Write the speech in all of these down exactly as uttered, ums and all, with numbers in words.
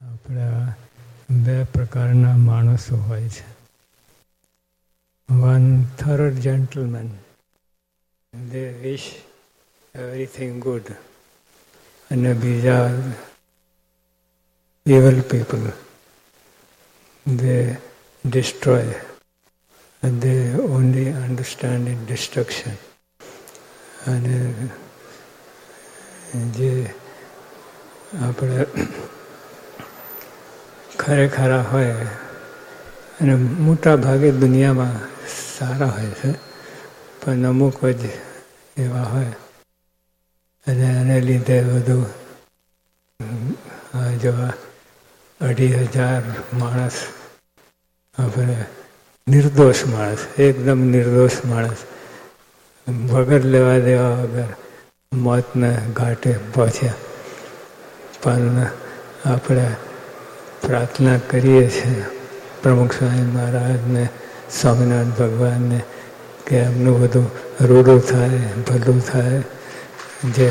આપણા બે પ્રકારના માણસો હોય છે. One third gentleman, they wish everything good, અને બીજા evil people, they destroy and they only understand in destruction. અને જે આપણે ખરેખર હોય અને મોટા ભાગે દુનિયામાં સારા હોય છે, પણ અમુક જ એવા હોય અને એને લીધે બધું જો અઢી હજાર માણસ આપણે નિર્દોષ માણસ, એકદમ નિર્દોષ માણસ વગર લેવા દેવા વગર મોતને ઘાટે પહોંચ્યા. પણ આપણે પ્રાર્થના કરીએ છીએ પ્રમુખ સ્વામી મહારાજને, સ્વામિનારાયણ ભગવાનને કે એમનું બધું રૂડું થાય, ભલું થાય. જે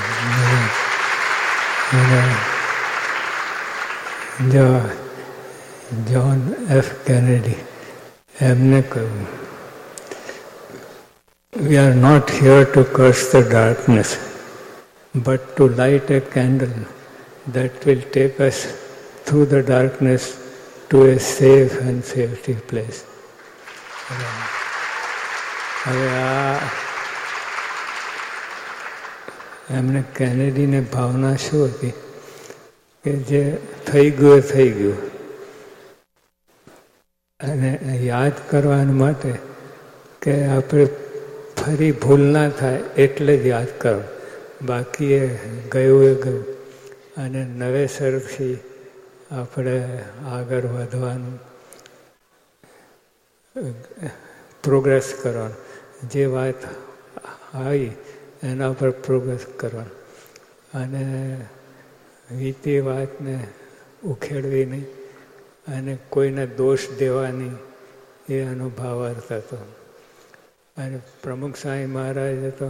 જો જ્હોન એફ કેનેડી એમને કહ્યું, we are not here to curse the darkness, but to light a candle that will take us through the darkness to a safe and safety place. હવે આ એમને કેનેડીને ભાવના શું હતી કે જે થઈ ગયું એ થઈ ગયું, અને યાદ કરવા માટે કે આપણે ફરી ભૂલ ના થાય એટલે જ યાદ કરો, બાકી એ ગયું એ ગયું. અને નવેસરથી આપણે આગળ વધવાનું, પ્રોગ્રેસ કરવાનું, જે વાત આવી એના પર પ્રોગ્રેસ કરવાનું, અને વીતી વાતને ઉખેડવી નહીં અને કોઈને દોષ દેવાની એ અનુભાવ અર્થ હતો. અને પ્રમુખ સ્વામી મહારાજે તો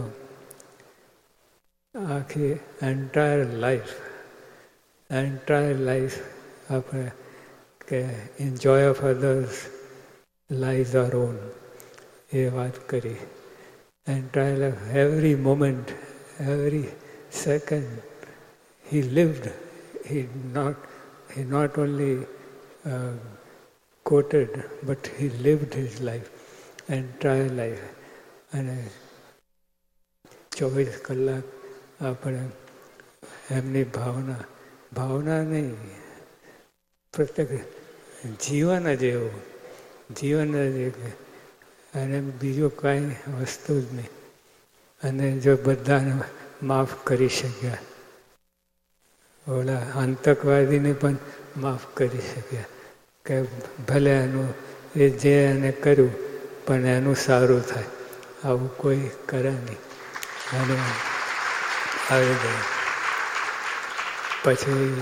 આખી એન્ટાયર લાઈફ એન્ટાયર લાઈફ આપણે કે in Joy of others lies are on એ વાત કરી. Entire life, every moment, every second he lived. He not he not only uh, quoted, but he lived his life, entire life. અને ચોવીસ કલાક આપણે એમની ભાવના ભાવના નહીં, પ્રત્યેક જીવન જ એવું, જીવન જ એક, અને બીજું કાંઈ વસ્તુ જ નહીં. અને જો બધાને માફ કરી શક્યા, ઓલા આતંકવાદીને પણ માફ કરી શક્યા કે ભલે એનું એ જે એને કર્યું પણ એનું સારું થાય, આવું કોઈ કરે નહીં. અને આવી ગયું પછી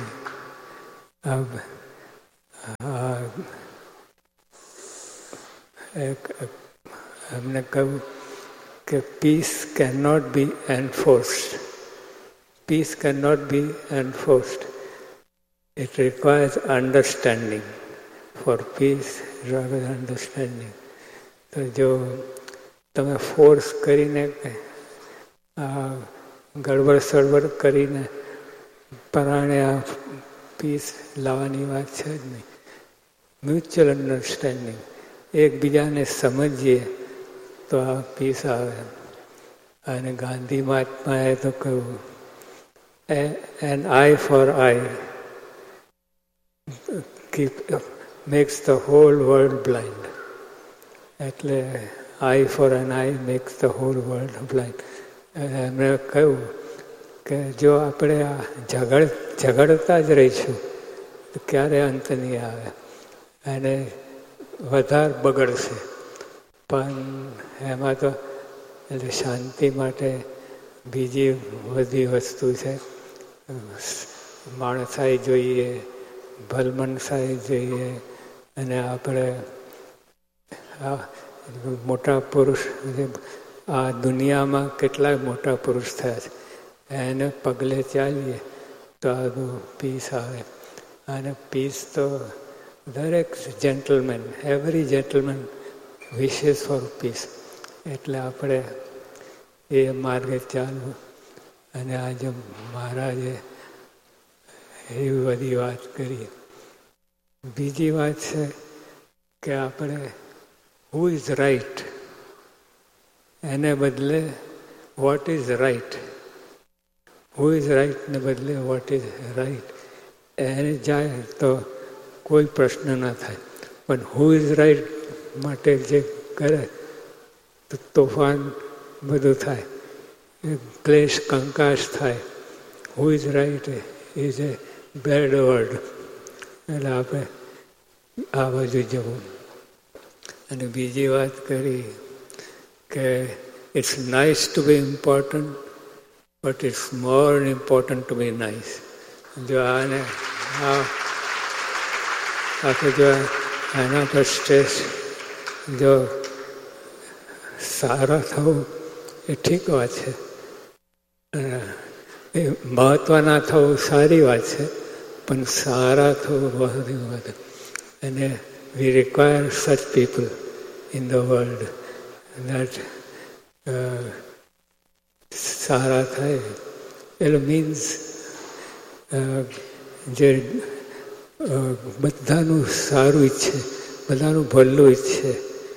એમને કહ્યું કે piece can not be એન્ફોર્સ્ડ. Peace cannot be enforced. It requires understanding. For peace, requires understanding. તો જો તમે ફોર્સ કરીને આ ગડબડ સડબડ કરીને પરાણે આ પીસ લાવવાની વાત છે જ નહીં. મ્યુચ્યુઅલ અન્ડરસ્ટેન્ડિંગ, એકબીજાને સમજીએ તો આ પીસ આવે. અને ગાંધી મહાત્માએ તો કહ્યું, an eye for eye keep, makes the whole world blind. એટલે eye for an eye makes the whole world blind. એમણે કહ્યું કે જો આપણે આ ઝઘડ ઝઘડતા જ રહીશું તો ક્યારે અંત નહીં આવે અને વધારે બગડશે. પણ એમાં તો એટલે શાંતિ માટે બીજી બધી વસ્તુ છે. માણસાઈ જોઈએ, ભલમનસાઈ જોઈએ, અને આપણે આ મોટા પુરુષ, આ દુનિયામાં કેટલાય મોટા પુરુષ થયા છે, એને પગલે ચાલીએ તો આ પીસ આવે. અને પીસ તો દરેક જેન્ટલમેન, એવરી જેન્ટલમેન વિશેસ ફોર પીસ. એટલે આપણે એ માર્ગે ચાલવું. અને આજે મહારાજે એવી બધી વાત કરી. બીજી વાત છે કે આપણે હુ ઇઝ રાઈટ એને બદલે what is right, who is right ને બદલે વોટ ઇઝ રાઈટ એને જાય તો કોઈ પ્રશ્ન ના થાય. પણ હુ ઇઝ રાઈટ માટે જે કરે તો તોફાન બધું થાય, ક્લેશ કંકાશ થાય. Who is right is A bed word. એટલે આપણે આ બાજુ જવું. અને બીજી વાત કરી કે it's nice to B important but it's more important to B nice. જો આને આ આપણે જો એના પર સ્ટ્રેસ, જો સારા થવું એ ઠીક વાત છે, એ મહત્વના થવું સારી વાત છે, પણ સારા થવું બહુ વાત. અને વી રિક્વાયર સચ people in the world that સારા થાય. એટલે મીન્સ જે બધાનું સારું ઈચ્છે, બધાનું ભલું ઈચ્છે.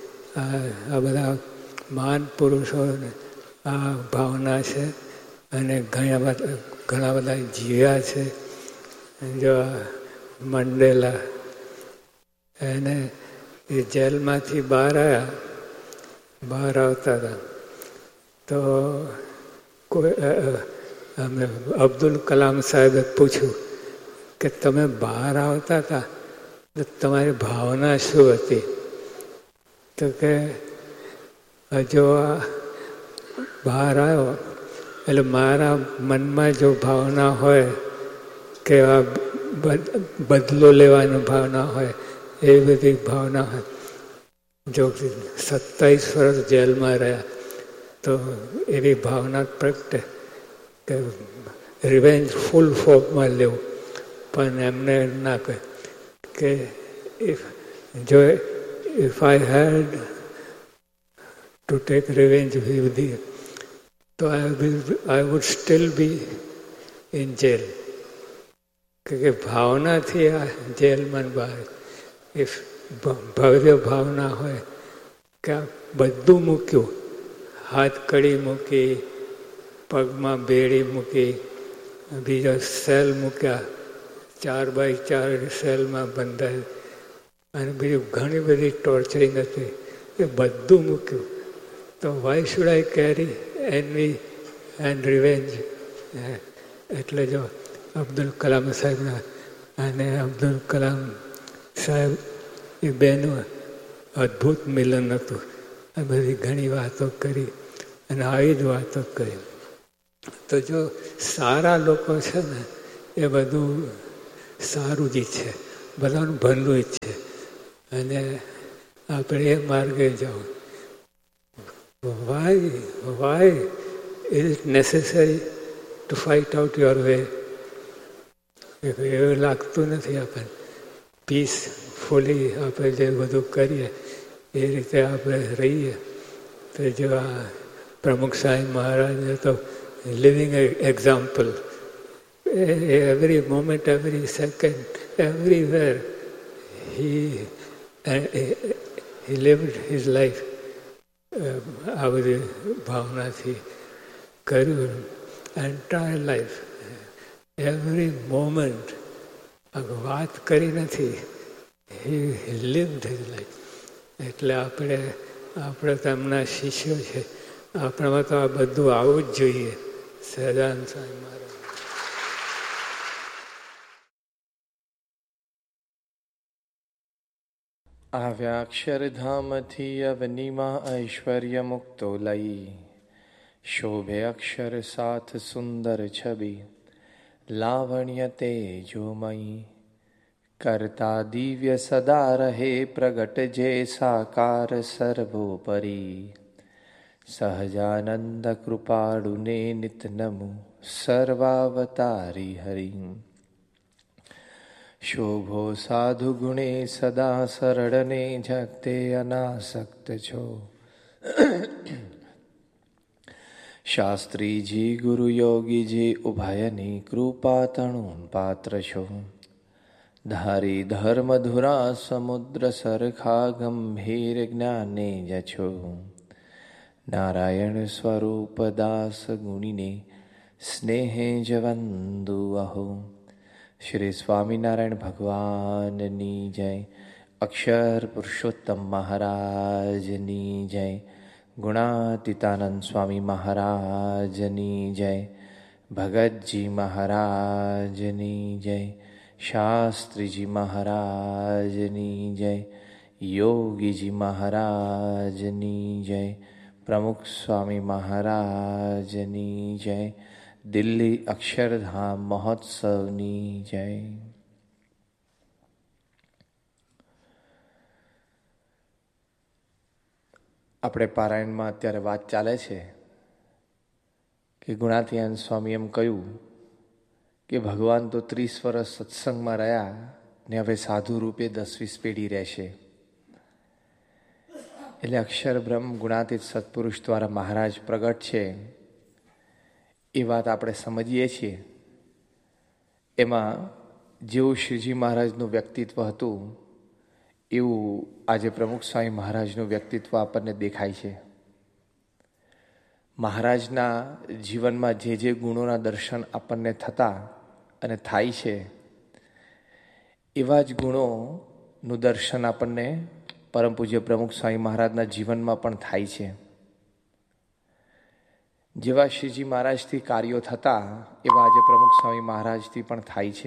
આ બધા મહાન પુરુષોને આ ભાવના છે. અને ઘણા બધા ઘણા બધા જીવ્યા છે. જો મંડેલા એને એ જેલમાંથી બહાર આવ્યા, બહાર આવતા હતા તો કોઈ અમે અબ્દુલ કલામ સાહેબે પૂછ્યું કે તમે બહાર આવતા હતા તો તમારી ભાવના શું હતી? તો કે જો બહાર આવ્યો એટલે મારા મનમાં જો ભાવના હોય કે આ બદલો લેવાની ભાવના હોય, એ બધી ભાવના હોય. જો સત્તાવીસ વર્ષ જેલમાં રહ્યા તો એવી ભાવના પ્રગટે કે રિવેન્જ ફૂલ ફોર્મમાં લેવું. પણ એમને ના કહે કે ઇફ જો if I head to take revenge with the તો I will I would steel B in jail. કે ભાવનાથી આ જેલમાં બહાર, ઇફ ભવ્ય ભાવના હોય કે આ બધું મૂક્યું, હાથ કડી મૂકી, પગમાં બેડી મૂકી, બીજા સેલ મૂક્યા, ચાર બાય ચાર સેલમાં બંધાય, અને બીજું ઘણી બધી ટોર્ચરિંગ હતી, એ બધું મૂક્યું. તો why should I carry NV and revenge? એટલે જો અબ્દુલ કલામ સાહેબના અને અબ્દુલ કલામ સાહેબ એ બેનું અદ્ભુત મિલન હતું. આ બધી ઘણી વાતો કરી અને આવી જ વાતો કરી. તો જો સારા લોકો છે ને એ બધું સારું જ ઈચ્છે, બધાનું ભલું ઈચ્છે, અને આપણે એ માર્ગે જાઓ. Y Y is it necessary to fight out your way? એવું લાગતું નથી આપણને. પીસફુલી આપણે જે બધું કરીએ એ રીતે આપણે રહીએ. તો જો આ પ્રમુખ સાહેબ મહારાજે તો living example. Every moment, every second, everywhere હી હી લિવ્ડ હિઝ લાઈફ. આ બધી ભાવનાથી કર્યું. Entire life, every moment. વાત કરી નથી, હી લિવ્ડ હિઝ લાઈફ. એટલે આપણે આપણે તો એમના શિષ્યો છે, આપણામાં તો આ બધું આવવું જ જોઈએ. સહજાનંદ સ્વામી મહારાજ. આવ્યા અક્ષરધામથી અવનીમાં ઐશ્વર્ય મુક્તો લઈ, શોભે અક્ષર સાથ સુંદર છબી, લાવણ્ય તેજોમયી. કરતા દિવ્ય સદા રહે પ્રગટ જે સાકાર સર્વોપરી. સહજાનંદ કૃપાળુને નિત નમું સર્વાવતારી હરિ. શોભો સાધુ ગુણે સદા સરળને જગતે અનાસક્ત છો. શાસ્ત્રીજી ગુરુ યોગીજી ઉભયની કૃપા તણું પાત્ર છો. ધારી ધર્મ ધુરા સમુદ્ર સરખા ગંભીર જ્ઞાને જ છો. નારાયણ સ્વરૂપ દાસ ગુણીને સ્નેહે જવંદુ અહો. શ્રી સ્વામિનારાયણ ભગવાનની જય. અક્ષર પુરુષોત્તમ મહારાજની જય. ગુણાતીતાનંદ સ્વામી મહારાજની જય. ભગતજી મહારાજની જય. શાસ્ત્રીજી મહારાજની જય. યોગીજી મહારાજની જય. પ્રમુખ સ્વામી મહારાજની જય. દિલ્હી અક્ષરધામ મહોત્સવની જય. આપણે પારાયણમાં અત્યારે વાત ચાલે છે કે ગુણાતીતાનંદ સ્વામી એમ કહ્યું કે ભગવાન તો ત્રીસ વર્ષ સત્સંગમાં રહ્યા ને હવે સાધુ રૂપે દસ વીસ પેઢી રહેશે. એટલે અક્ષર બ્રહ્મ ગુણાતીત સત્પુરુષ દ્વારા મહારાજ પ્રગટ છે એ વાત આપણે સમજીએ છીએ. એમાં જેવું શ્રીજી મહારાજનું વ્યક્તિત્વ હતું એવું આજે પ્રમુખ સ્વામી મહારાજનું વ્યક્તિત્વ આપણને દેખાય છે. મહારાજના જીવનમાં જે જે ગુણોના દર્શન આપણને થતા અને થાય છે એવા જ ગુણોનું દર્શન આપણને પરમ પૂજ્ય પ્રમુખ સ્વામી મહારાજના જીવનમાં પણ થાય છે. જેવા શ્રીજી મહારાજથી કાર્યો થતા એવા આજે પ્રમુખ સ્વામી મહારાજથી પણ થાય છે.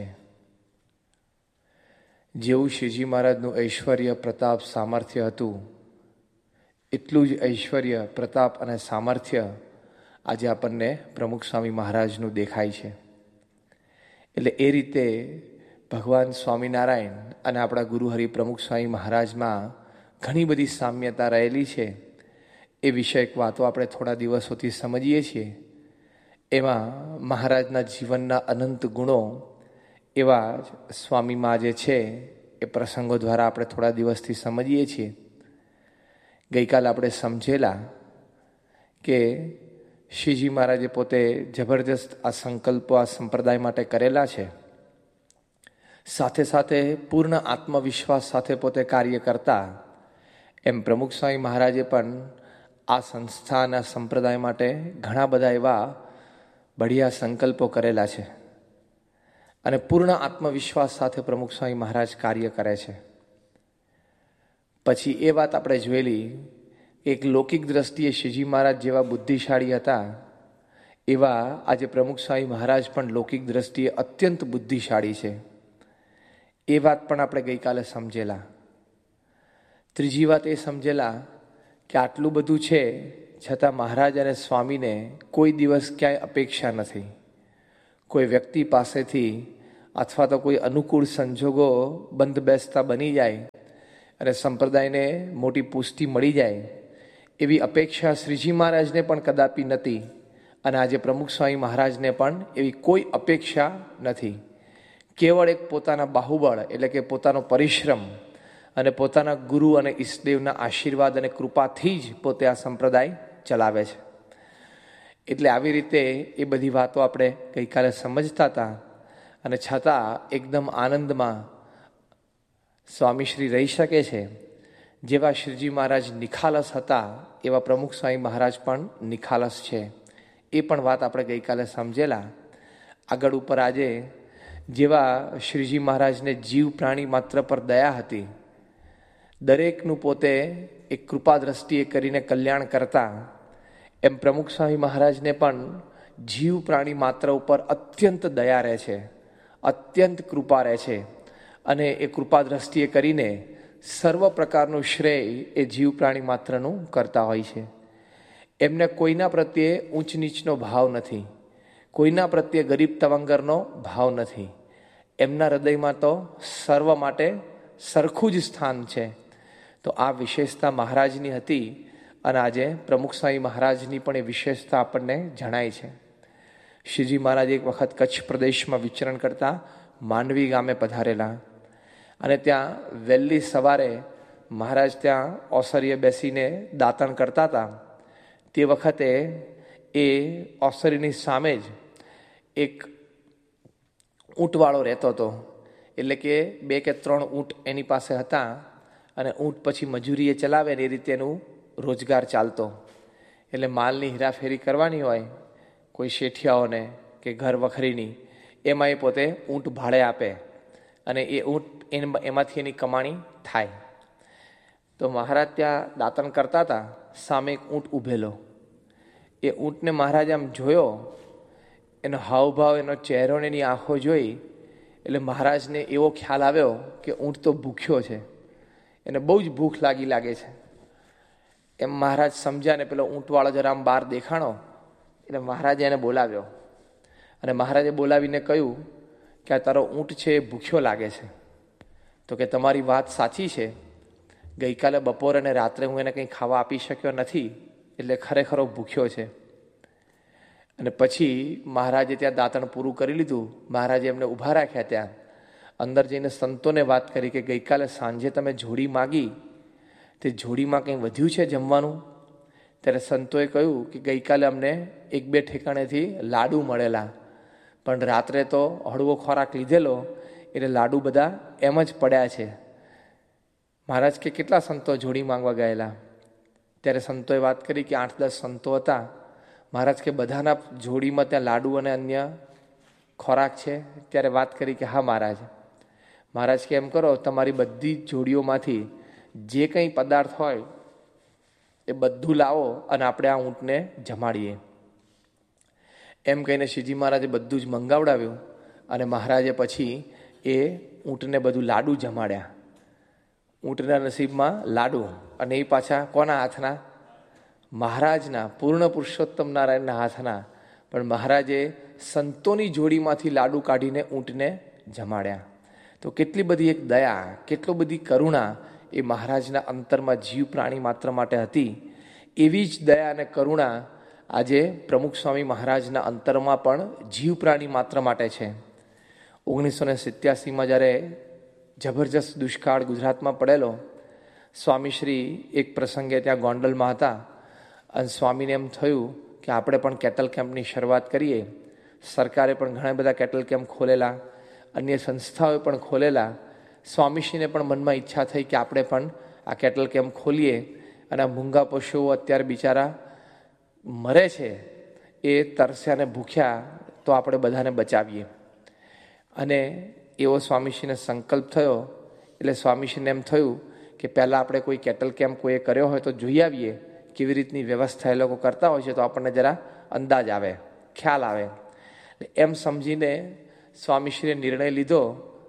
જેવું શ્રીજી મહારાજનું ઐશ્વર્ય પ્રતાપ સામર્થ્ય હતું એટલું જ ઐશ્વર્ય પ્રતાપ અને સામર્થ્ય આજે આપણને પ્રમુખ સ્વામી મહારાજનું દેખાય છે. એટલે એ રીતે ભગવાન સ્વામિનારાયણ અને આપણા ગુરુ હરિ પ્રમુખ સ્વામી મહારાજમાં ઘણી બધી સામ્યતા રહેલી છે. એ વિષયક વાતો આપણે થોડા દિવસોથી સમજીએ છીએ. એમાં મહારાજના જીવનના અનંત ગુણો એવા સ્વામીમાં જે છે એ પ્રસંગો દ્વારા આપણે થોડા દિવસથી સમજીએ છીએ. ગઈકાલે આપણે સમજેલા કે શ્રીજી મહારાજે પોતે જબરજસ્ત આ સંકલ્પો આ સંપ્રદાય માટે કરેલા છે. સાથે સાથે પૂર્ણ આત્મવિશ્વાસ સાથે પોતે કાર્ય કરતા એમ પ્રમુખ સ્વામી મહારાજે પણ આ સંસ્થા અને સંપ્રદાય માટે ઘણા બધા એવા બઢિયા સંકલ્પો કરેલા છે અને પૂર્ણ આત્મવિશ્વાસ સાથે પ્રમુખ સ્વામી મહારાજ કાર્ય કરે છે. પછી એ વાત આપણે જોયેલી કે એક લૌકિક દ્રષ્ટિએ શ્રીજી મહારાજ જેવા બુદ્ધિશાળી હતા એવા આજે પ્રમુખ સ્વામી મહારાજ પણ લૌકિક દ્રષ્ટિએ અત્યંત બુદ્ધિશાળી છે. એ વાત પણ આપણે ગઈકાલે સમજેલા. ત્રીજી વાત એ સમજેલા કે આટલું બધું છે છતાં મહારાજ અને સ્વામીને કોઈ દિવસ ક્યાંય અપેક્ષા નથી. કોઈ વ્યક્તિ પાસેથી અથવા તો કોઈ અનુકૂળ સંજોગો બંધ બેસતા બની જાય અને સંપ્રદાયને મોટી પુષ્ટિ મળી જાય એવી અપેક્ષા શ્રીજી મહારાજને પણ કદાપી નથી અને આજે પ્રમુખ સ્વામી મહારાજને પણ એવી કોઈ અપેક્ષા નથી. કેવળ એક પોતાના બાહુબળ એટલે કે પોતાનો પરિશ્રમ અને પોતાના ગુરુ અને ઈષ્ટદેવના આશીર્વાદ અને કૃપાથી જ પોતે આ સંપ્રદાય ચલાવે છે. એટલે આવી રીતે એ બધી વાતો આપણે ગઈકાલે સમજતા હતા અને છતાં એકદમ આનંદમાં સ્વામીશ્રી રહી શકે છે. જેવા શ્રીજી મહારાજ નિખાલસ હતા એવા પ્રમુખ સ્વામી મહારાજ પણ નિખાલસ છે. એ પણ વાત આપણે ગઈકાલે સમજેલા. આગળ ઉપર આજે જેવા શ્રીજી મહારાજને જીવ પ્રાણી માત્ર પર દયા હતી, દરેકનું પોતે એક કૃપા દ્રષ્ટિએ કરીને કલ્યાણ કરતા, એમ પ્રમુખ સ્વામી મહારાજને પણ જીવ પ્રાણી માત્ર ઉપર અત્યંત દયા રહે છે, અત્યંત કૃપા રહે છે અને એ કૃપા દ્રષ્ટિએ કરીને સર્વ પ્રકારનું શ્રેય એ જીવ પ્રાણી માત્રનું કરતા હોય છે. એમને કોઈના પ્રત્યે ઊંચ નીચનો ભાવ નથી, કોઈના પ્રત્યે ગરીબ તવંગરનો ભાવ નથી. એમના હૃદયમાં તો સર્વ માટે સરખું જ સ્થાન છે. તો આ વિશેષતા મહારાજની હતી અને આજે પ્રમુખ સ્વામી મહારાજની પણ એ વિશેષતા આપણને જણાય છે. શ્રીજી મહારાજ એક વખત કચ્છ પ્રદેશમાં વિચરણ કરતા માંડવી ગામે પધારેલા. અને ત્યાં વહેલી સવારે મહારાજ ત્યાં ઓસરીએ બેસીને દાતણ કરતા હતા. તે વખતે એ ઓસરીની સામે જ એક ઊંટવાળો રહેતો હતો. એટલે કે બે કે ત્રણ ઊંટ એની પાસે હતા અને ઊંટ પછી મજૂરીએ ચલાવે ને એ રીતે એનું રોજગાર ચાલતો. એટલે માલની હેરાફેરી કરવાની હોય કોઈ શેઠિયાઓને કે ઘર વખરીની, એમાં એ પોતે ઊંટ ભાડે આપે અને એ ઊંટ એમાંથી એની કમાણી થાય. તો મહારાજ ત્યાં દાતણ કરતા હતા, સામે એક ઊંટ ઊભેલો. એ ઊંટને મહારાજ આમ જોયો, એનો હાવભાવ, એનો ચહેરો ને એની આંખો જોઈ એટલે મહારાજને એવો ખ્યાલ આવ્યો કે ઊંટ તો ભૂખ્યો છે, એને બહુ જ ભૂખ લાગી લાગે છે. એમ મહારાજ સમજ્યા ને પેલો ઊંટવાળો જરા આમ બહાર દેખાણો એટલે મહારાજે એને બોલાવ્યો અને મહારાજે બોલાવીને કહ્યું કે આ તારો ઊંટ છે એ ભૂખ્યો લાગે છે. તો કે તમારી વાત સાચી છે, ગઈકાલે બપોર અને રાત્રે હું એને કંઈ ખાવા આપી શક્યો નથી એટલે ખરેખર ભૂખ્યો છે. અને પછી મહારાજે ત્યાં દાંતણ પૂરું કરી લીધું. મહારાજે એમને ઊભા રાખ્યા, ત્યાં અંદર જઈને સંતોને વાત કરી કે ગઈકાલે સાંજે તમે જોડી માગી, તે જોડીમાં કંઈ વધ્યું છે જમવાનું? ત્યારે સંતોએ કહ્યું કે ગઈકાલે અમને એક બે ઠેકાણેથી લાડુ મળેલા, પણ રાત્રે તો હળવો ખોરાક લીધેલો એટલે લાડુ બધા એમ જ પડ્યા છે. મહારાજ કે કેટલા સંતો જોડી માંગવા ગયેલા? ત્યારે સંતોએ વાત કરી કે આઠ દસ સંતો હતા. મહારાજ કે બધાના જોડીમાં ત્યાં લાડુ અને અન્ય ખોરાક છે? ત્યારે વાત કરી કે હા મહારાજ. મહારાજ કે એમ કરો, તમારી બધી જ જોડીઓમાંથી જે કંઈ પદાર્થ હોય એ બધું લાવો અને આપણે આ ઊંટને જમાડીએ. એમ કહીને શ્રીજી મહારાજે બધું જ મંગાવડાવ્યું અને મહારાજે પછી એ ઊંટને બધું લાડુ જમાડ્યા. ઊંટના નસીબમાં લાડુ, અને એ પાછા કોના હાથના? મહારાજના, પૂર્ણ પુરુષોત્તમ નારાયણના હાથના. પણ મહારાજે સંતોની જોડીમાંથી લાડુ કાઢીને ઊંટને જમાડ્યા. તો કેટલી બધી એક દયા, કેટલો બધી કરુણા એ મહારાજના અંતરમાં જીવ પ્રાણી માત્ર માટે હતી. એવી જ દયા અને કરુણા આજે પ્રમુખ સ્વામી મહારાજના અંતરમાં પણ જીવ પ્રાણી માત્ર માટે છે. ઓગણીસો ને સિત્યાસીમાં જ્યારે જબરજસ્ત દુષ્કાળ ગુજરાતમાં પડેલો, સ્વામીશ્રી એક પ્રસંગે ત્યાં ગોંડલમાં હતા અને સ્વામીને એમ થયું કે આપણે પણ કેટલ કેમ્પની શરૂઆત કરીએ. સરકારે પણ ઘણા બધા કેટલ કેમ્પ ખોલેલા, અન્ય સંસ્થાઓએ પણ ખોલેલા. સ્વામીશ્રીને પણ મનમાં ઈચ્છા થઈ કે આપણે પણ આ કેટલ કેમ્પ ખોલીએ અને આ મૂંગા પશુઓ અત્યારે બિચારા મરે છે, એ તરસ્યા ને ભૂખ્યા, તો આપણે બધાને બચાવીએ. અને એવો સ્વામીશ્રીને સંકલ્પ થયો. એટલે સ્વામીશ્રીને એમ થયું કે પહેલાં આપણે કોઈ કેટલ કેમ્પ કોઈએ કર્યો હોય તો જોઈ આવીએ કેવી રીતની વ્યવસ્થા એ લોકો કરતા હોય છે, તો આપણને જરા અંદાજ આવે, ખ્યાલ આવે. એમ સમજીને સ્વામીશ્રીએ નિર્ણય લીધો.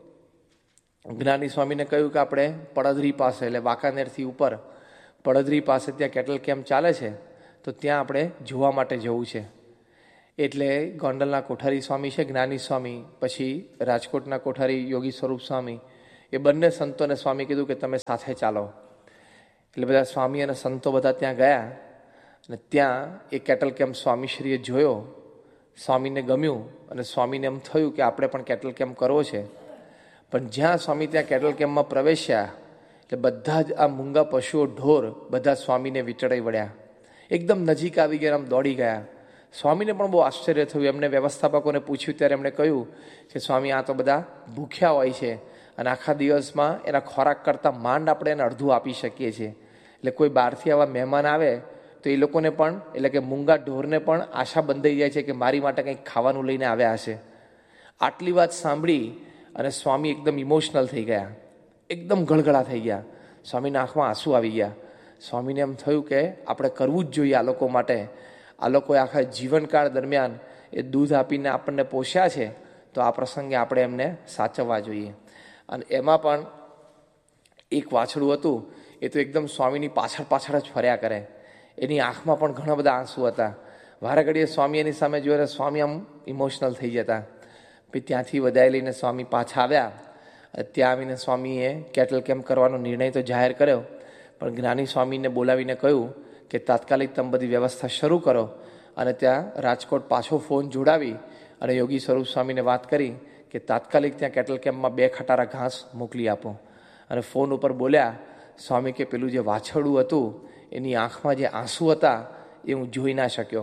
જ્ઞાની સ્વામીને કહ્યું કે આપણે પડદરી પાસે, એટલે વાંકાનેરથી ઉપર પડદરી પાસે ત્યાં કેટલ કેમ્પ ચાલે છે, તો ત્યાં આપણે જોવા માટે જવું છે. એટલે ગોંડલના કોઠારી સ્વામી છે જ્ઞાની સ્વામી, પછી રાજકોટના કોઠારી યોગી સ્વરૂપ સ્વામી, એ બંને સંતોને સ્વામી કીધું કે તમે સાથે ચાલો. એટલે બધા સ્વામી અને સંતો બધા ત્યાં ગયા અને ત્યાં એ કેટલ કેમ્પ સ્વામીશ્રીએ જોયો. સ્વામીને ગમ્યું અને સ્વામીને એમ થયું કે આપણે પણ કેટલ કેમ્પ કરવો છે. પણ જ્યાં સ્વામી ત્યાં કેટલ કેમ્પમાં પ્રવેશ્યા એટલે બધા જ આ મૂંગા પશુઓ, ઢોર, બધા સ્વામીને વિચડાઈ વળ્યા. એકદમ નજીક આવી ગયા, આમ દોડી ગયા. સ્વામીને પણ બહુ આશ્ચર્ય થયું. એમને વ્યવસ્થાપકોને પૂછ્યું ત્યારે એમણે કહ્યું કે સ્વામી, આ તો બધા ભૂખ્યા હોય છે અને આખા દિવસમાં એના ખોરાક કરતાં માંડ આપણે એને અડધું આપી શકીએ છીએ. એટલે કોઈ બહારથી આવા મહેમાન આવે તો એ લોકોને પણ, એટલે કે મૂંગા ઢોરને પણ આશા બંધાઈ જાય છે કે મારી માટે કંઈક ખાવાનું લઈને આવ્યા હશે. આટલી વાત સાંભળી અને સ્વામી એકદમ ઇમોશનલ થઈ ગયા, એકદમ ગળગળા થઈ ગયા. સ્વામીના આંખમાં આંસુ આવી ગયા. સ્વામીને એમ થયું કે આપણે કરવું જ જોઈએ આ લોકો માટે. આ લોકોએ આખા જીવનકાળ દરમિયાન એ દૂધ આપીને આપણને પોષ્યા છે, તો આ પ્રસંગે આપણે એમને સાચવવા જોઈએ. અને એમાં પણ એક વાછડું હતું, એ તો એકદમ સ્વામીની પાછળ પાછળ જ ફર્યા કરે. એની આંખમાં પણ ઘણા બધા આંસુ હતા. વારે ઘડીએ સ્વામી એની સામે જોઈને સ્વામી આમ ઇમોશનલ થઈ જતા. પછી ત્યાંથી વધાઈ લઈને સ્વામી પાછા આવ્યા. ત્યાં આવીને સ્વામીએ કેટલ કેમ્પ કરવાનો નિર્ણય તો જાહેર કર્યો, પણ જ્ઞાની સ્વામીને બોલાવીને કહ્યું કે તાત્કાલિક તમે બધી વ્યવસ્થા શરૂ કરો. અને ત્યાં રાજકોટ પાછો ફોન જોડાવી અને યોગી સ્વરૂપ સ્વામીને વાત કરી કે તાત્કાલિક ત્યાં કેટલ કેમ્પમાં બે ખટારા ઘાસ મોકલી આપો. અને ફોન ઉપર બોલ્યા, સ્વામી કે પેલું જે વાછરડું હતું એની આંખમાં જે આંસુ હતા એ હું જોઈ ના શક્યો.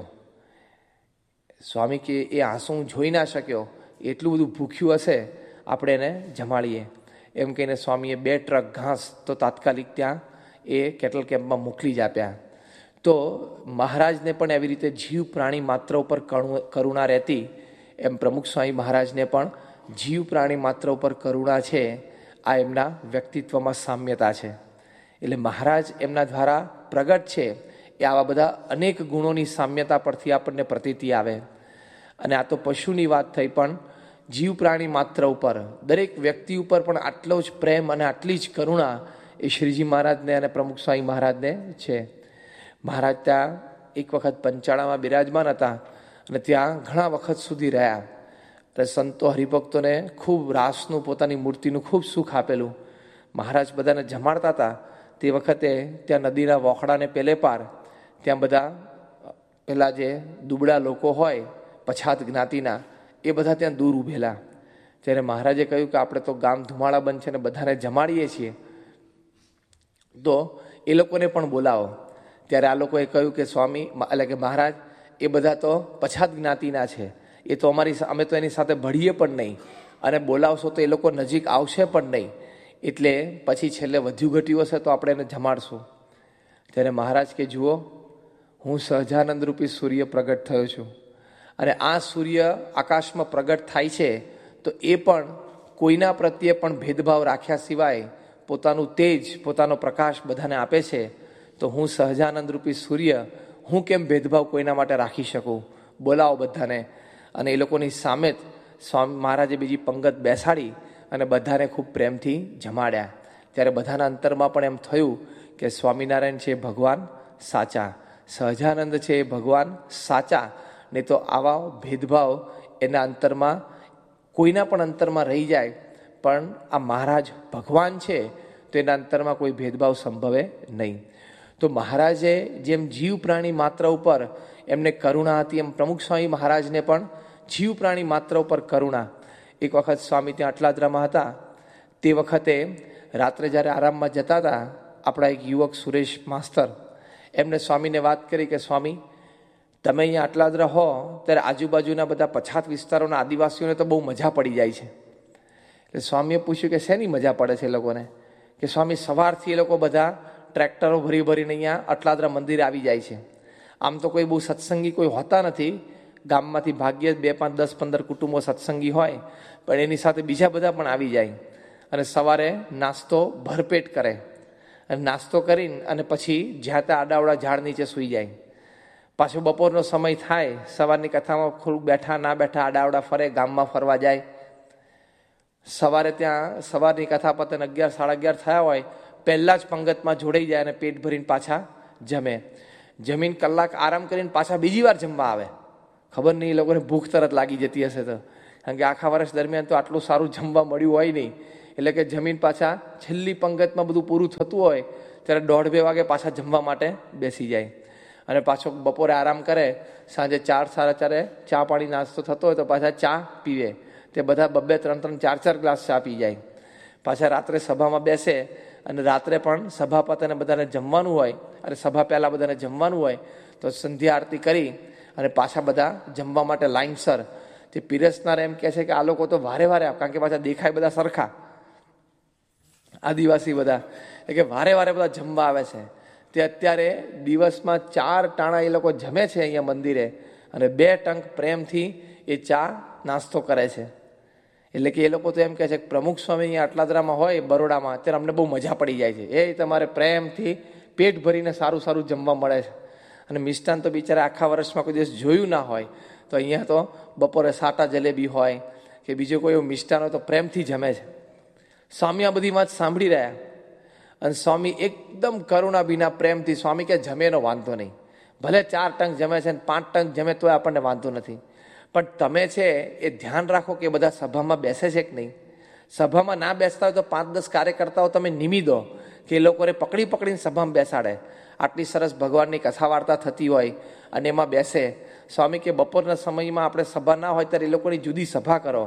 સ્વામી કે એ આંસુ હું જોઈ ના શક્યો, એટલું બધું ભૂખ્યું હશે, આપણે એને જમાડીએ. એમ કહીને સ્વામીએ બે ટ્રક ઘાસ તો તાત્કાલિક ત્યાં એ કેટલ કેમ્પમાં મોકલી જ આપ્યા. તો મહારાજને પણ એવી રીતે જીવ પ્રાણી માત્ર ઉપર કરુણા રહેતી, એમ પ્રમુખ સ્વામી મહારાજને પણ જીવ પ્રાણી માત્ર ઉપર કરુણા છે. આ એમના વ્યક્તિત્વમાં સામ્યતા છે. એટલે મહારાજ એમના દ્વારા પ્રગટ છે એ આવા બધા અનેક ગુણોની સામ્યતા પરથી આપણને પ્રતીતિ આવે. અને આ તો પશુની વાત થઈ, પણ જીવ પ્રાણી માત્ર ઉપર, દરેક વ્યક્તિ ઉપર પણ આટલો જ પ્રેમ અને આટલી જ કરુણા એ શ્રીજી મહારાજને અને પ્રમુખ સ્વામી મહારાજને છે. મહારાજ ત્યાં એક વખત પંચાળામાં બિરાજમાન હતા અને ત્યાં ઘણા વખત સુધી રહ્યા. અને સંતો હરિભક્તોને ખૂબ રાસનું, પોતાની મૂર્તિનું ખૂબ સુખ આપેલું. મહારાજ બધાને જમાડતા હતા. તે વખતે ત્યાં નદીના વોખડાને પેલે પાર ત્યાં બધા પેલા જે દુબળા લોકો હોય પછાત જ્ઞાતિના, એ બધા ત્યાં દૂર ઊભેલા. ત્યારે મહારાજે કહ્યું કે આપણે તો ગામ ધુમાડા બંધ છે ને બધાને જમાડીએ છીએ, તો એ લોકોને પણ બોલાવો. ત્યારે આ લોકોએ કહ્યું કે સ્વામી, એટલે કે મહારાજ, એ બધા તો પછાત જ્ઞાતિના છે, એ તો અમારી અમે તો એની સાથે ભળીએ પણ નહીં, અને બોલાવશો તો એ લોકો નજીક આવશે પણ નહીં, એટલે પછી છેલ્લે વધ્યું ઘટ્યું હશે તો આપણે એને જમાડશું. ત્યારે મહારાજ કે જુઓ, હું સહજાનંદ રૂપી સૂર્ય પ્રગટ થયો છું, અને આ સૂર્ય આકાશમાં પ્રગટ થાય છે તો એ પણ કોઈના પ્રત્યે પણ ભેદભાવ રાખ્યા સિવાય પોતાનું તેજ, પોતાનો પ્રકાશ બધાને આપે છે. તો હું સહજાનંદ રૂપી સૂર્ય, હું કેમ ભેદભાવ કોઈના માટે રાખી શકું? બોલાવો બધાને. અને એ લોકોની સામે જ સ્વામી મહારાજે બીજી પંગત બેસાડી અને બધાને ખૂબ પ્રેમથી જમાડ્યા. ત્યારે બધાના અંતરમાં પણ એમ થયું કે સ્વામિનારાયણ છે ભગવાન સાચા, સહજાનંદ છે એ ભગવાન સાચા. નહીં તો આવા ભેદભાવ એના અંતરમાં, કોઈના પણ અંતરમાં રહી જાય, પણ આ મહારાજ ભગવાન છે તો એના અંતરમાં કોઈ ભેદભાવ સંભવે નહીં. તો મહારાજે જેમ જીવ પ્રાણી માત્ર ઉપર એમને કરુણા હતી, એમ પ્રમુખ સ્વામી મહારાજને પણ જીવ પ્રાણી માત્ર ઉપર કરુણા. એક વખત સ્વામી ત્યાં અટલાદરામાં હતા. તે વખતે રાત્રે જ્યારે આરામમાં જતા હતા, આપણા એક યુવક સુરેશ માસ્તર, એમને સ્વામીને વાત કરી કે સ્વામી, તમે અહીંયા અટલાદરા હો ત્યારે આજુબાજુના બધા પછાત વિસ્તારોના આદિવાસીઓને તો બહુ મજા પડી જાય છે. એટલે સ્વામીએ પૂછ્યું કે શેની મજા પડે છે એ લોકોને? કે સ્વામી, સવારથી એ લોકો બધા ટ્રેક્ટરો ભરી ભરીને અહીંયા અટલાદરા મંદિરે આવી જાય છે. આમ તો કોઈ બહુ સત્સંગી કોઈ હોતા નથી, ગામમાંથી ભાગ્યે બે પાંચ દસ પંદર કુટુંબો સત્સંગી હોય, પણ એની સાથે બીજા બધા પણ આવી જાય અને સવારે નાસ્તો ભરપેટ કરે, અને નાસ્તો કરીને અને પછી જ્યાં ત્યાં આડાવડા ઝાડ નીચે સૂઈ જાય. પાછો બપોરનો સમય થાય, સવારની કથામાં ખૂબ બેઠા ના બેઠા આડાવડા ફરે, ગામમાં ફરવા જાય. સવારે ત્યાં સવારની કથા પતન અગિયાર સાડા અગિયાર થયા હોય, પહેલાં જ પંગતમાં જોડાઈ જાય અને પેટ ભરીને પાછા જમે. જમીન કલાક આરામ કરીને પાછા બીજી વાર જમવા આવે. ખબર નહીં એ લોકોને ભૂખ તરત લાગી જતી હશે તો, કારણ કે આખા વર્ષ દરમિયાન તો આટલું સારું જમવા મળ્યું હોય નહીં. એટલે કે જમીન પાછા છેલ્લી પંગતમાં બધું પૂરું થતું હોય ત્યારે દોઢ બે વાગે પાછા જમવા માટે બેસી જાય. અને પાછો બપોરે આરામ કરે, સાંજે ચાર સાડા ચારે ચા પાણી નાસ્તો થતો હોય તો પાછા ચા પીવે. તે બધા બબ્બે ત્રણ ત્રણ ચાર ચાર ગ્લાસ ચા પી જાય. પાછા રાત્રે સભામાં બેસે, અને રાત્રે પણ સભા પતને બધાને જમવાનું હોય, અને સભા પહેલાં બધાને જમવાનું હોય તો સંધ્યા આરતી કરી અને પાછા બધા જમવા માટે લાઈનસર. તે પીરસનાર એમ કહે છે કે આ લોકો તો વારે વારે, કારણ કે પાછા દેખાય બધા સરખા આદિવાસી બધા, એટલે કે વારે વારે બધા જમવા આવે છે. તે અત્યારે દિવસમાં ચાર ટાણા એ લોકો જમે છે અહીંયા મંદિરે, અને બે ટંક પ્રેમથી એ ચા નાસ્તો કરે છે. એટલે કે એ લોકો તો એમ કહે છે કે પ્રમુખ સ્વામી અહીંયા અટલાદરામાં હોય બરોડામાં, ત્યારે અમને બહુ મજા પડી જાય છે. એ તમારે પ્રેમથી પેટ ભરીને સારું સારું જમવા મળે છે. અને મિષ્ટાન તો બિચારા આખા વર્ષમાં કોઈ દિવસ જોયું ના હોય, તો અહીંયા તો બપોરે સાટા જલેબી હોય કે બીજો કોઈ એવું મિષ્ટાન હોય તો પ્રેમથી જમે છે. સ્વામી આ બધી વાત સાંભળી રહ્યા, અને સ્વામી એકદમ કરુણા વિના પ્રેમથી, સ્વામી કે જમે એનો વાંધો નહીં, ભલે ચાર ટંક જમે છે ને પાંચ ટંક જમે તોય આપણને વાંધો નથી, પણ તમે છે એ ધ્યાન રાખો કે બધા સભામાં બેસે છે કે નહીં. સભામાં ના બેસતા હોય તો પાંચ દસ કાર્યકર્તાઓ તમે નિમી દો કે એ લોકોને પકડી પકડીને સભામાં બેસાડે. આટલી સરસ ભગવાનની કથા વાર્તા થતી હોય અને એમાં બેસે. સ્વામી કે બપોરના સમયમાં આપણે સભા ના હોય ત્યારે એ લોકોની જુદી સભા કરો,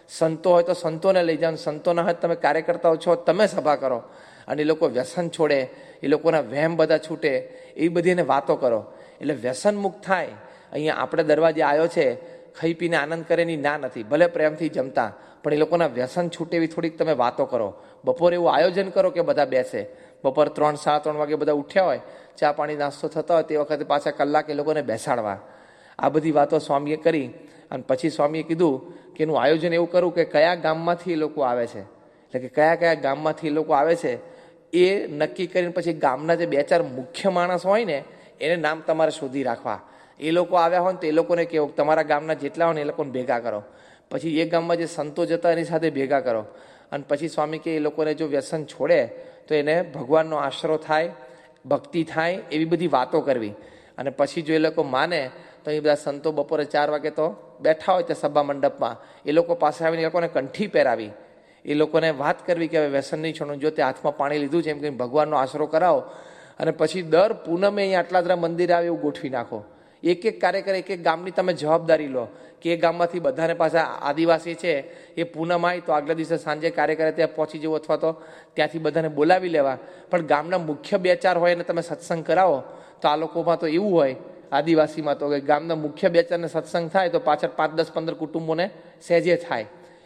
સંતો હોય તો સંતોને લઈ જાઓ, સંતોના હોય તમે કાર્યકર્તાઓ છો તમે સભા કરો, અને એ લોકો વ્યસન છોડે, એ લોકોના વહેમ બધા છૂટે, એવી બધી એને વાતો કરો એટલે વ્યસન મુક્ત થાય. અહીંયા આપણે દરવાજે આવ્યો છે, ખાઈ પીને આનંદ કરે એની ના નથી, ભલે પ્રેમથી જમતા, પણ એ લોકોના વ્યસન છૂટે એવી થોડીક તમે વાતો કરો. બપોરે એવું આયોજન કરો કે બધા બેસે, બપોર ત્રણ સાડા ત્રણ વાગે બધા ઉઠ્યા હોય, ચા પાણી નાસ્તો થતો હોય તે વખતે પાછા કલાક એ લોકોને બેસાડવા. આ બધી વાતો સ્વામીએ કરી. અને પછી સ્વામીએ કીધું કે એનું આયોજન એવું કરું કે કયા ગામમાંથી એ લોકો આવે છે, એટલે કે કયા કયા ગામમાંથી એ લોકો આવે છે એ નક્કી કરીને પછી ગામના જે બે ચાર મુખ્ય માણસ હોય ને એને નામ તમારે શોધી રાખવા. એ લોકો આવ્યા હોય ને તો એ લોકોને કહેવું તમારા ગામના જેટલા હોય ને એ લોકોને ભેગા કરો. પછી એ ગામમાં જે સંતો જતા એની સાથે ભેગા કરો. અને પછી સ્વામી કે એ લોકોને જો વ્યસન છોડે તો એને ભગવાનનો આશરો થાય, ભક્તિ થાય, એવી બધી વાતો કરવી. અને પછી જો એ લોકો માને તો એ બધા સંતો બપોરે ચાર વાગે તો બેઠા હોય ત્યાં સભા મંડપમાં, એ લોકો પાસે આવીને એ લોકોને કંઠી પહેરાવી, એ લોકોને વાત કરવી કે હવે વ્યસન નહીં છોડવું, જો તે હાથમાં પાણી લીધું છે એમ કે ભગવાનનો આશરો કરાવો. અને પછી દર પૂનમે અહીંયા આટલા બધા મંદિર આવે એવું ગોઠવી નાખો. એક એક કાર્યકર એક એક ગામની તમે જવાબદારી લો કે એ ગામમાંથી બધાને પાછા આદિવાસી છે એ પૂનમ આવી તો આગલા દિવસે સાંજે કાર્યકરે ત્યાં પહોંચી જવું, અથવા તો ત્યાંથી બધાને બોલાવી લેવા. પણ ગામના મુખ્ય બે ચાર હોય એને તમે સત્સંગ કરાવો તો આ લોકોમાં તો એવું હોય, આદિવાસીમાં તો કે ગામના મુખ્ય બે ચારને સત્સંગ થાય તો પાછળ પાંચ દસ પંદર કુટુંબોને સહેજે થાય.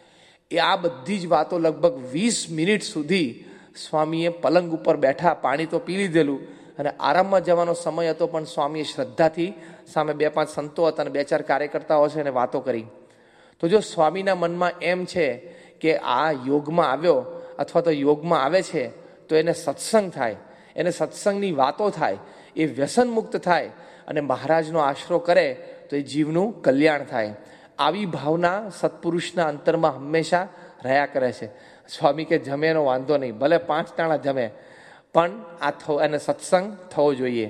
એ આ બધી જ વાતો લગભગ વીસ મિનિટ સુધી સ્વામીએ પલંગ ઉપર બેઠા, પાણી તો પી લીધેલું અને આરામમાં જવાનો સમય હતો, પણ સ્વામીએ શ્રદ્ધાથી સામે બે પાંચ સંતો હતા અને બે ચાર કાર્યકર્તાઓ છે એને વાતો કરી. તો જો સ્વામીના મનમાં એમ છે કે આ યોગમાં આવ્યો અથવા તો યોગમાં આવે છે તો એને સત્સંગ થાય, એને સત્સંગની વાતો થાય, એ વ્યસન મુક્ત થાય અને મહારાજનો આશરો કરે તો એ જીવનું કલ્યાણ થાય. આવી ભાવના સત્પુરુષના અંતરમાં હંમેશા રહ્યા કરે છે. સ્વામી કે જમે એનો વાંધો નહીં, ભલે પાંચ ટાણા જમે, પણ આ થવો એને સત્સંગ થવો જોઈએ.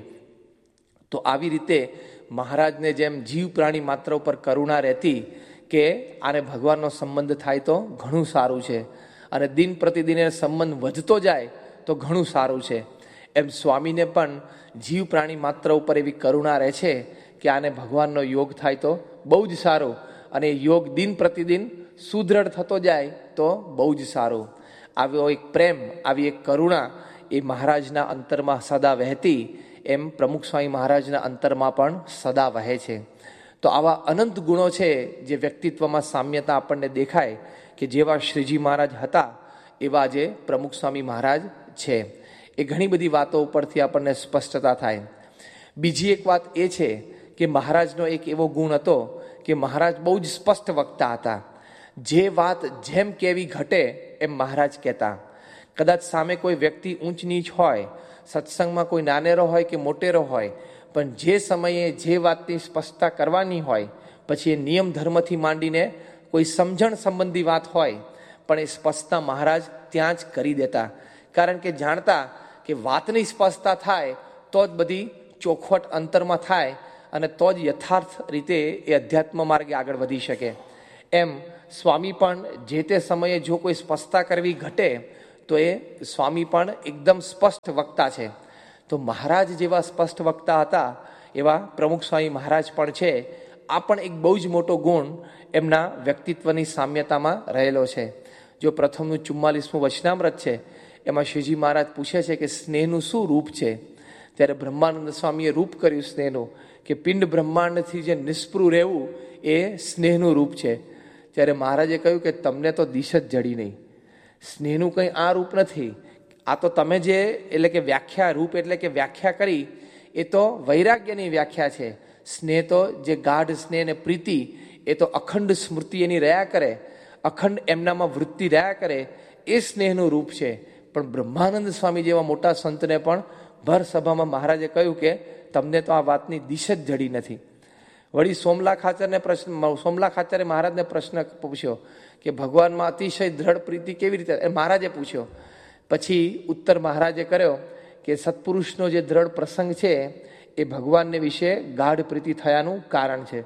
તો આવી રીતે મહારાજને જેમ જીવ પ્રાણી માત્ર ઉપર કરુણા રહેતી કે આને ભગવાનનો સંબંધ થાય તો ઘણું સારું છે, અને દિન પ્રતિદિન એ સંબંધ વધતો જાય તો ઘણું સારું છે, એમ સ્વામીને પણ જીવ પ્રાણી માત્ર ઉપર એવી કરુણા રહે છે કે આને ભગવાનનો યોગ થાય તો બહુ જ સારું, અને યોગ દિન પ્રતિદિન સુદૃઢ થતો જાય તો બહુ જ સારું. આવ્યો એક પ્રેમ, આવી એક કરુણા એ મહારાજના અંતરમાં સદા વહેતી એમ પ્રમુખ સ્વામી મહારાજના અંતરમાં પણ સદા વહે છે. તો આવા અનંત ગુણો છે જે વ્યક્તિત્વમાં સામ્યતા આપણને દેખાય કે જેવા શ્રીજી મહારાજ હતા એવા જે પ્રમુખ સ્વામી મહારાજ છે. એ ઘણી બધી વાતો ઉપરથી આપણને સ્પષ્ટતા થાય. બીજી એક વાત એ છે કે મહારાજનો એક એવો ગુણ હતો કે મહારાજ બહુ જ સ્પષ્ટ વક્તા હતા. જે વાત જેમ કેવી ઘટે એમ મહારાજ કહેતા. કદાચ સામે કોઈ વ્યક્તિ ઊંચ નીચ હોય, સત્સંગમાં કોઈ નાનેરો હોય કે મોટેરો હોય, પણ જે સમયે જે વાતની સ્પષ્ટતા કરવાની હોય, પછી એ નિયમ ધર્મથી માંડીને કોઈ સમજણ સંબંધી વાત હોય, પણ એ સ્પષ્ટતા મહારાજ ત્યાં જ કરી દેતા. કારણ કે જાણતા કે વાતની સ્પષ્ટતા થાય તો જ બધી ચોખવટ અંતરમાં થાય અને તો જ યથાર્થ રીતે એ અધ્યાત્મ માર્ગે આગળ વધી શકે. એમ સ્વામી પણ જે તે સમયે જો કોઈ સ્પષ્ટતા કરવી ઘટે તો એ સ્વામી પણ એકદમ સ્પષ્ટ વક્તા છે. તો મહારાજ જેવા સ્પષ્ટ વક્તા હતા એવા પ્રમુખ સ્વામી મહારાજ પણ છે. આ પણ એક બહુ જ મોટો ગુણ એમના વ્યક્તિત્વની સામ્યતામાં રહેલો છે. જો પ્રથમનું ચુમ્માલીસમું વચનામૃત છે એમાં શ્રીજી મહારાજ પૂછે છે કે સ્નેહનું શું રૂપ છે, ત્યારે બ્રહ્માનંદ સ્વામીએ રૂપ કર્યું સ્નેહનું કે પિંડ બ્રહ્માંડથી જે નિષ્પૃહ રહેવું એ સ્નેહનું રૂપ છે. ત્યારે મહારાજે કહ્યું કે તમને તો દિશ જ જડી નહીં, સ્નેહનું કંઈ આ રૂપ નથી. આ તો તમે જે એટલે કે વ્યાખ્યા, રૂપ એટલે કે વ્યાખ્યા કરી એ તો વૈરાગ્યની વ્યાખ્યા છે. સ્નેહ તો જે ગાઢ સ્નેહ ને પ્રીતિ એ તો અખંડ સ્મૃતિ એની રહ્યા કરે, અખંડ એમનામાં વૃત્તિ રહ્યા કરે, એ સ્નેહનું રૂપ છે. પણ બ્રહ્માનંદ સ્વામી જેવા મોટા સંતને પણ ભર સભામાં મહારાજે કહ્યું કે તમને તો આ વાતની દિશ જ જડી નથી. વળી સોમલા ખાચરને પ્રશ્ન સોમલા ખાચરે મહારાજને પ્રશ્ન પૂછ્યો કે ભગવાનમાં અતિશય દ્રઢ પ્રીતિ કેવી રીતે, એ મહારાજે પૂછ્યો. પછી ઉત્તર મહારાજે કર્યો કે સત્પુરુષનો જે દ્રઢ પ્રસંગ છે એ ભગવાનને વિશે ગાઢ પ્રીતિ થયાનું કારણ છે.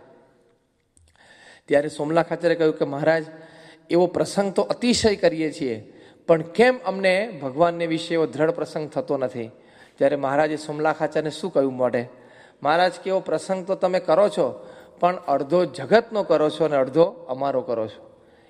ત્યારે સોમલા ખાચરે કહ્યું કે મહારાજ એવો પ્રસંગ તો અતિશય કરીએ છીએ, પણ કેમ અમને ભગવાનને વિશે એવો દ્રઢ પ્રસંગ થતો નથી? ત્યારે મહારાજે સોમલા ખાચરને શું કહ્યું મોઢે? મહારાજ કે એવો પ્રસંગ તો તમે કરો છો પણ અડધો જગતનો કરો છો અને અડધો અમારો કરો છો.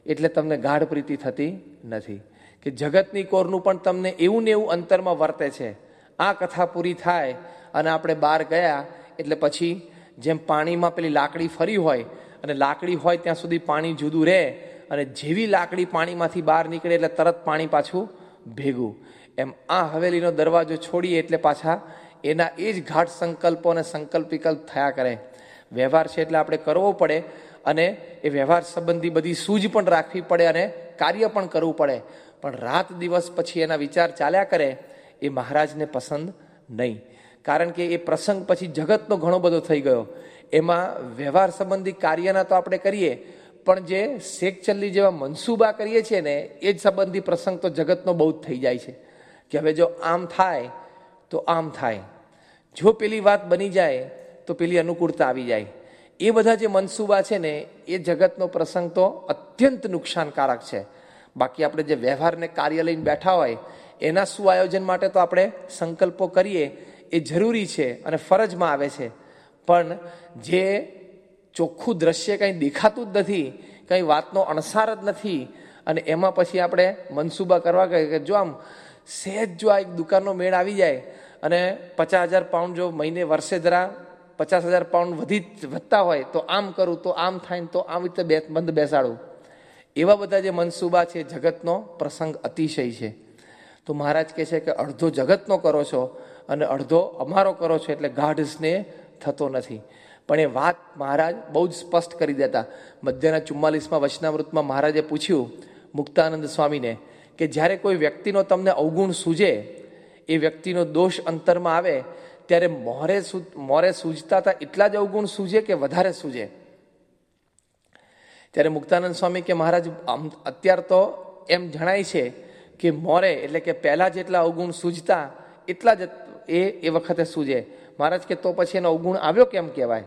એટલે તમને ગાઢ પ્રીતિ થતી નથી. કે જગતની કોરનું પણ તમને એવું ને એવું અંતરમાં વર્તે છે. આ કથા પૂરી થાય અને આપણે બહાર ગયા એટલે પછી જેમ પાણીમાં પેલી લાકડી ફરી હોય અને લાકડી હોય ત્યાં સુધી પાણી જુદું રહે, અને જેવી લાકડી પાણીમાંથી બહાર નીકળે એટલે તરત પાણી પાછું ભેગું, એમ આ હવેલીનો દરવાજો છોડીએ એટલે પાછા એના એ જ ઘાટ સંકલ્પો અને સંકલ્પ વિકલ્પ થયા કરે. વ્યવહાર છે એટલે આપણે કરવો પડે, અને એ વ્યવહાર સંબંધી બધી સૂઝ પણ રાખવી પડે અને કાર્ય પણ કરવું પડે. પણ રાત દિવસ પછી એના વિચાર ચાલ્યા કરે એ મહારાજને પસંદ નહીં. કારણ કે એ પ્રસંગ પછી જગતનો ઘણો બધો થઈ ગયો. એમાં વ્યવહાર સંબંધી કાર્યના તો આપણે કરીએ, પણ જે શેખચલ્લી જેવા મનસુબા કરીએ છીએ ને એ જ સંબંધી પ્રસંગ તો જગતનો બહુ જ થઈ જાય છે. કે હવે જો આમ થાય તો આમ થાય, જો પેલી વાત બની જાય તો પેલી અનુકૂળતા આવી જાય. એ બધા જે મનસુબા છે ને એ જગતનો પ્રસંગ તો અત્યંત નુકસાનકારક છે. બાકી આપણે જે વ્યવહારને કાર્ય લઈને બેઠા હોય એના સુઆયોજન માટે તો આપણે સંકલ્પો કરીએ એ જરૂરી છે અને ફરજમાં આવે છે. પણ જે ચોખ્ખું દ્રશ્ય કંઈ દેખાતું જ નથી, કંઈ વાતનો અણસાર જ નથી, અને એમાં પછી આપણે મનસુબા કરવા ગઈએ કે જો આમ સહેજ જો આ એક દુકાનનો મેળ આવી જાય અને પચાસ હજાર પાઉન્ડ જો મહિને વર્ષે જરા પચાસ હજાર પાઉન્ડ વધી વધતા હોય તો આમ કરું તો આમ થાય ને તો આમ રીતે બે બંધ બેસાડું, એવા બધા જે મનસુબા છે જગતનો પ્રસંગ અતિશય છે. તો મહારાજ કહે છે કે અડધો જગતનો કરો છો અને અડધો અમારો કરો છો એટલે ગાઢ સ્નેહ થતો નથી. પણ એ વાત મહારાજ બહુ જ સ્પષ્ટ કરી દેતા. મધ્યના ચુમ્માલીસમાં વચનામૃતમાં મહારાજે પૂછ્યું મુક્તાનંદ સ્વામીને કે જ્યારે કોઈ વ્યક્તિનો તમને અવગુણ સૂજે, એ વ્યક્તિનો દોષ અંતરમાં આવે ત્યારે મોરે મોરે સૂજતા હતા એટલા જ અવગુણ સૂજે કે વધારે સૂજે? ત્યારે મુક્તાનંદ સ્વામી કે મહારાજ અત્યાર તો એમ જણાય છે કે મોરે એટલે કે પહેલા જેટલા અવગુણ સૂજતા એટલા જ એ એ વખતે સૂજે. મહારાજ કે તો પછી એનો અવગુણ આવ્યો કેમ કહેવાય?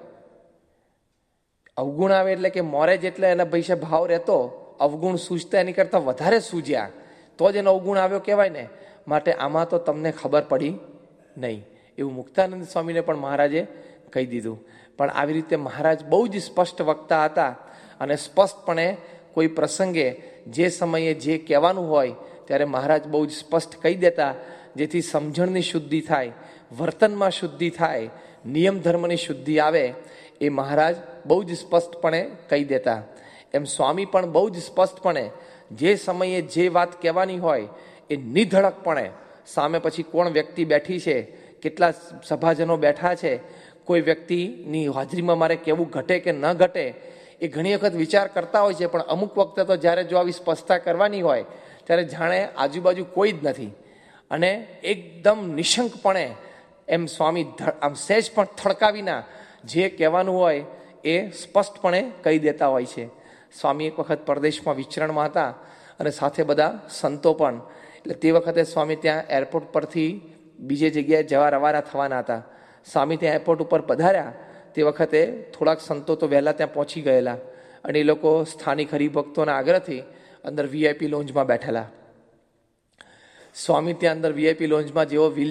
અવગુણ આવે એટલે કે મોરે જેટલા એના પૈસા ભાવ રહેતો, અવગુણ સૂજતા એની કરતાં વધારે સૂજ્યા તો જ એનો અવગુણ આવ્યો કહેવાય ને. માટે આમાં તો તમને ખબર પડી નહીં, એવું મુક્તાનંદ સ્વામીને પણ મહારાજે કહી દીધું. પણ આવી રીતે મહારાજ બહુ જ સ્પષ્ટ વક્તા હતા અને સ્પષ્ટપણે કોઈ પ્રસંગે જે સમયે જે કહેવાનું હોય ત્યારે મહારાજ બહુ જ સ્પષ્ટ કહી દેતા, જેથી સમજણની શુદ્ધિ થાય, વર્તનમાં શુદ્ધિ થાય, નિયમ ધર્મની શુદ્ધિ આવે. એ મહારાજ બહુ જ સ્પષ્ટપણે કહી દેતા. એમ સ્વામી પણ બહુ જ સ્પષ્ટપણે જે સમયે જે વાત કહેવાની હોય એ નિધડકપણે, સામે પછી કોણ વ્યક્તિ બેઠી છે, કેટલા સભાજનો બેઠા છે, કોઈ વ્યક્તિની હાજરીમાં મારે કેવું ઘટે કે ન ઘટે એ ઘણી વખત વિચાર કરતા હોય છે. પણ અમુક વખતે તો જ્યારે જો આવી સ્પષ્ટતા કરવાની હોય ત્યારે જાણે આજુબાજુ કોઈ જ નથી અને એકદમ નિશંકપણે એમ સ્વામી આમ સહેજ પણ થડકાવીના જે કહેવાનું હોય એ સ્પષ્ટપણે કહી દેતા હોય છે. સ્વામી એક વખત પરદેશમાં વિચરણમાં હતા અને સાથે બધા સંતો પણ. એટલે તે વખતે સ્વામી ત્યાં એરપોર્ટ પરથી બીજે જગ્યાએ જવા રવાના થવાના હતા. સ્વામી ત્યાં એરપોર્ટ ઉપર પધાર્યા તે વખતે થોડાક સંતો તો વહેલા ત્યાં પહોંચી ગયેલા અને એ લોકો સ્થાનિક હરિભક્તોના આગ્રહથી અંદર વીઆઈપી લોન્જમાં બેઠેલા. સ્વામી ત્યાં અંદર વીઆઈપી લોન્જમાં જેવો વ્હીલ